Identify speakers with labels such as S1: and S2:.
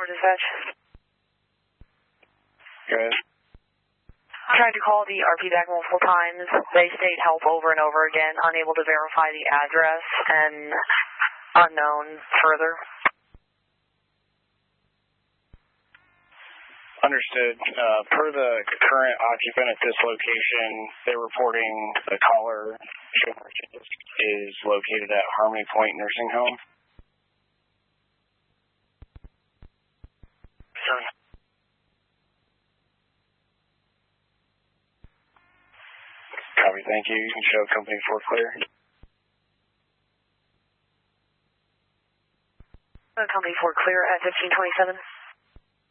S1: Dispatch.
S2: Good.
S1: I tried to call the RP back multiple times. They state help over and over again, unable to verify the address, and unknown further.
S2: Understood. Per the current occupant at this location, they're reporting the caller is located at Harmony Point Nursing Home. Copy, thank you. You can show company 4 clear.
S1: Company 4 clear at 1527.